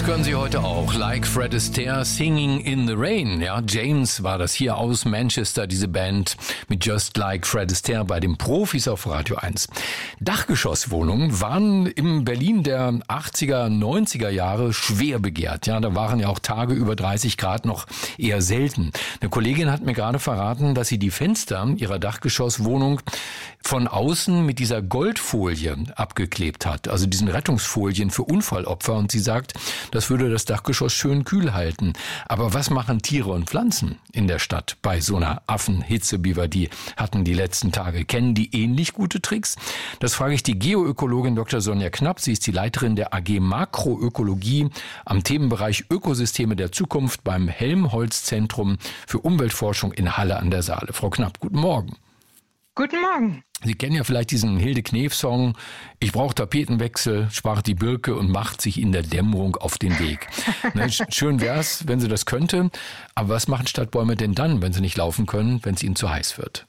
Das können Sie heute auch. Like Fred Astaire, Singing in the Rain. Ja, James war das hier aus Manchester, diese Band mit Just Like Fred Astaire bei den Profis auf Radio 1. Dachgeschosswohnungen waren im Berlin der 80er, 90er Jahre schwer begehrt. Ja, da waren ja auch Tage über 30 Grad noch eher selten. Eine Kollegin hat mir gerade verraten, dass sie die Fenster ihrer Dachgeschosswohnung von außen mit dieser Goldfolie abgeklebt hat. Also diesen Rettungsfolien für Unfallopfer. Und sie sagt, das würde das Dachgeschoss schön kühl halten. Aber was machen Tiere und Pflanzen in der Stadt bei so einer Affenhitze, wie wir die hatten die letzten Tage? Kennen die ähnlich gute Tricks? Das frage ich die Geoökologin Dr. Sonja Knapp. Sie ist die Leiterin der AG Makroökologie am Themenbereich Ökosysteme der Zukunft beim Helmholtz-Zentrum für Umweltforschung in Halle an der Saale. Frau Knapp, guten Morgen. Guten Morgen. Sie kennen ja vielleicht diesen Hilde Knef-Song, ich brauche Tapetenwechsel, sprach die Birke und macht sich in der Dämmerung auf den Weg. Ne, schön wär's, wenn sie das könnte, aber was machen Stadtbäume denn dann, wenn sie nicht laufen können, wenn es ihnen zu heiß wird?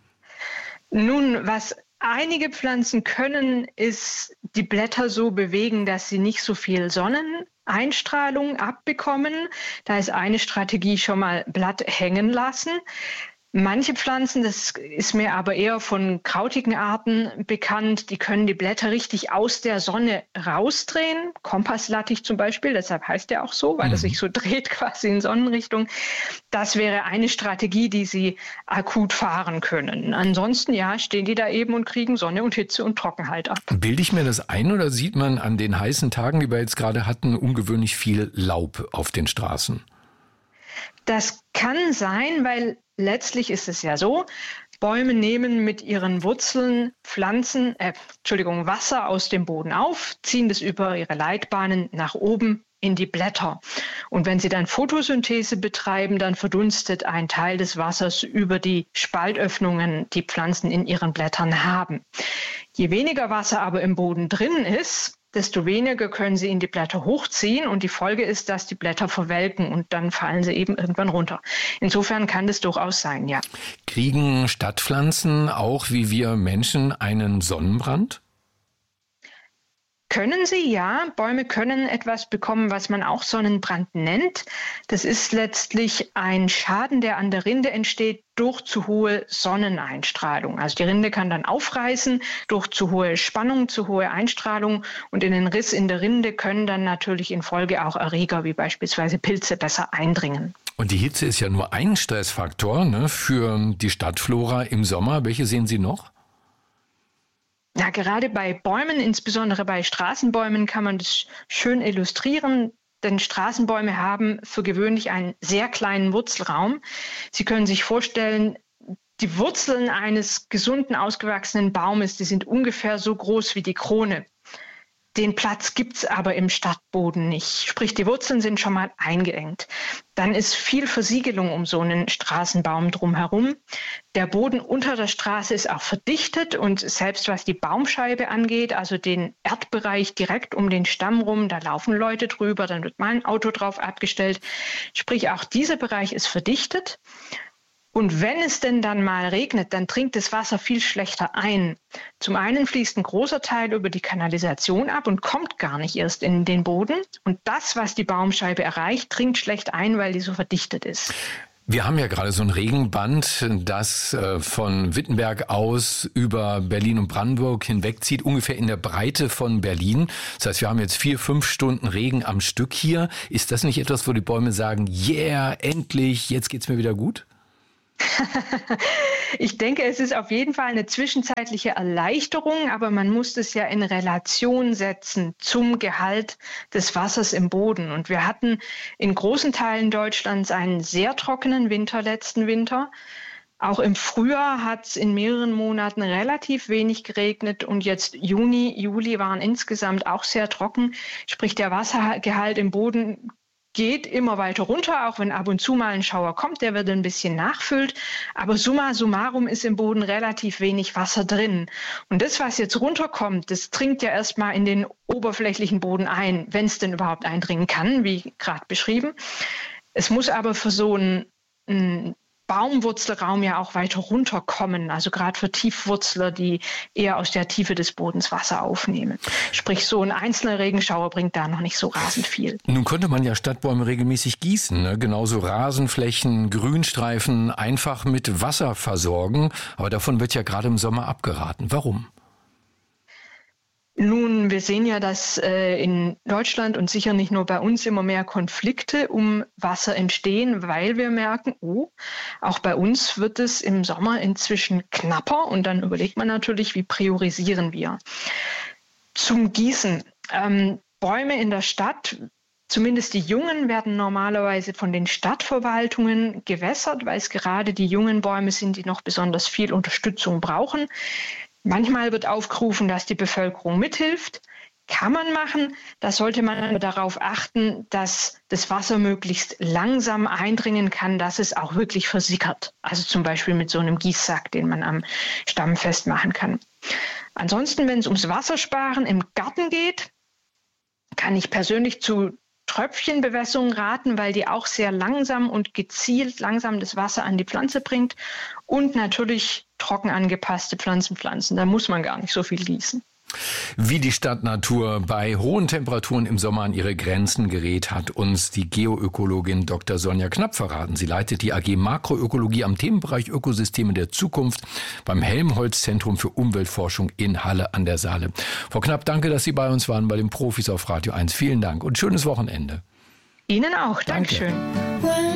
Nun, was einige Pflanzen können, ist die Blätter so bewegen, dass sie nicht so viel Sonneneinstrahlung abbekommen. Da ist eine Strategie schon mal Blatt hängen lassen. Manche Pflanzen, das ist mir aber eher von krautigen Arten bekannt, die können die Blätter richtig aus der Sonne rausdrehen. Kompasslattich zum Beispiel, deshalb heißt der auch so, weil er sich so dreht quasi in Sonnenrichtung. Das wäre eine Strategie, die sie akut fahren können. Ansonsten, ja, stehen die da eben und kriegen Sonne und Hitze und Trockenheit ab. Bilde ich mir das ein oder sieht man an den heißen Tagen, die wir jetzt gerade hatten, ungewöhnlich viel Laub auf den Straßen? Das kann sein, weil letztlich ist es ja so, Bäume nehmen mit ihren Wurzeln Wasser aus dem Boden auf, ziehen das über ihre Leitbahnen nach oben in die Blätter. Und wenn sie dann Photosynthese betreiben, dann verdunstet ein Teil des Wassers über die Spaltöffnungen, die Pflanzen in ihren Blättern haben. Je weniger Wasser aber im Boden drin ist, desto weniger können sie in die Blätter hochziehen und die Folge ist, dass die Blätter verwelken und dann fallen sie eben irgendwann runter. Insofern kann das durchaus sein, ja. Kriegen Stadtpflanzen auch wie wir Menschen einen Sonnenbrand? Können sie, ja. Bäume können etwas bekommen, was man auch Sonnenbrand nennt. Das ist letztlich ein Schaden, der an der Rinde entsteht durch zu hohe Sonneneinstrahlung. Also die Rinde kann dann aufreißen durch zu hohe Spannung, zu hohe Einstrahlung und in den Riss in der Rinde können dann natürlich in Folge auch Erreger wie beispielsweise Pilze besser eindringen. Und die Hitze ist ja nur ein Stressfaktor, ne, für die Stadtflora im Sommer. Welche sehen Sie noch? Ja, gerade bei Bäumen, insbesondere bei Straßenbäumen, kann man das schön illustrieren. Denn Straßenbäume haben für gewöhnlich einen sehr kleinen Wurzelraum. Sie können sich vorstellen, die Wurzeln eines gesunden, ausgewachsenen Baumes, die sind ungefähr so groß wie die Krone. Den Platz gibt's aber im Stadtboden nicht. Sprich, die Wurzeln sind schon mal eingeengt. Dann ist viel Versiegelung um so einen Straßenbaum drumherum. Der Boden unter der Straße ist auch verdichtet und selbst was die Baumscheibe angeht, also den Erdbereich direkt um den Stamm rum, da laufen Leute drüber, dann wird mal ein Auto drauf abgestellt. Sprich, auch dieser Bereich ist verdichtet. Und wenn es denn dann mal regnet, dann dringt das Wasser viel schlechter ein. Zum einen fließt ein großer Teil über die Kanalisation ab und kommt gar nicht erst in den Boden. Und das, was die Baumscheibe erreicht, dringt schlecht ein, weil die so verdichtet ist. Wir haben ja gerade so ein Regenband, das von Wittenberg aus über Berlin und Brandenburg hinwegzieht, ungefähr in der Breite von Berlin. Das heißt, wir haben jetzt 4-5 Stunden Regen am Stück hier. Ist das nicht etwas, wo die Bäume sagen, yeah, endlich, jetzt geht's mir wieder gut? Ich denke, es ist auf jeden Fall eine zwischenzeitliche Erleichterung, aber man muss das ja in Relation setzen zum Gehalt des Wassers im Boden. Und wir hatten in großen Teilen Deutschlands einen sehr trockenen Winter letzten Winter. Auch im Frühjahr hat es in mehreren Monaten relativ wenig geregnet und jetzt Juni, Juli waren insgesamt auch sehr trocken. Sprich, der Wassergehalt im Boden geht immer weiter runter, auch wenn ab und zu mal ein Schauer kommt, der wird ein bisschen nachfüllt. Aber summa summarum ist im Boden relativ wenig Wasser drin. Und das, was jetzt runterkommt, das dringt ja erstmal in den oberflächlichen Boden ein, wenn es denn überhaupt eindringen kann, wie gerade beschrieben. Es muss aber für so ein Baumwurzelraum ja auch weiter runterkommen, also gerade für Tiefwurzler, die eher aus der Tiefe des Bodens Wasser aufnehmen. Sprich, so ein einzelner Regenschauer bringt da noch nicht so rasend viel. Nun könnte man ja Stadtbäume regelmäßig gießen, ne? Genauso Rasenflächen, Grünstreifen einfach mit Wasser versorgen, aber davon wird ja gerade im Sommer abgeraten. Warum? Nun, wir sehen ja, dass in Deutschland und sicher nicht nur bei uns immer mehr Konflikte um Wasser entstehen, weil wir merken, auch bei uns wird es im Sommer inzwischen knapper und dann überlegt man natürlich, wie priorisieren wir. Zum Gießen. Bäume in der Stadt, zumindest die jungen, werden normalerweise von den Stadtverwaltungen gewässert, weil es gerade die jungen Bäume sind, die noch besonders viel Unterstützung brauchen. Manchmal wird aufgerufen, dass die Bevölkerung mithilft. Kann man machen. Da sollte man aber darauf achten, dass das Wasser möglichst langsam eindringen kann, dass es auch wirklich versickert. Also zum Beispiel mit so einem Gießsack, den man am Stamm festmachen kann. Ansonsten, wenn es ums Wassersparen im Garten geht, kann ich persönlich zu Tröpfchenbewässerung raten, weil die auch sehr langsam und gezielt langsam das Wasser an die Pflanze bringt. Und natürlich trocken angepasste Pflanzen. Da muss man gar nicht so viel gießen. Wie die Stadtnatur bei hohen Temperaturen im Sommer an ihre Grenzen gerät, hat uns die Geoökologin Dr. Sonja Knapp verraten. Sie leitet die AG Makroökologie am Themenbereich Ökosysteme der Zukunft beim Helmholtz-Zentrum für Umweltforschung in Halle an der Saale. Frau Knapp, danke, dass Sie bei uns waren bei den Profis auf Radio 1. Vielen Dank und schönes Wochenende. Ihnen auch. Dankeschön.